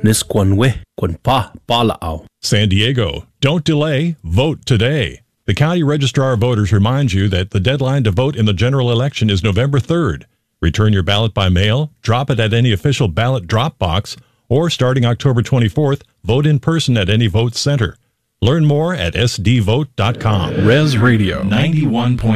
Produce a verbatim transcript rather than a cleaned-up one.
Nisquanwe, Quanpa, Pala'au. San Diego, don't delay, vote today. The County Registrar of Voters reminds you that the deadline to vote in the general election is November third. Return your ballot by mail, drop it at any official ballot drop box, or starting October twenty-fourth, vote in person at any vote center. Learn more at s d vote dot com. Res Radio ninety-one point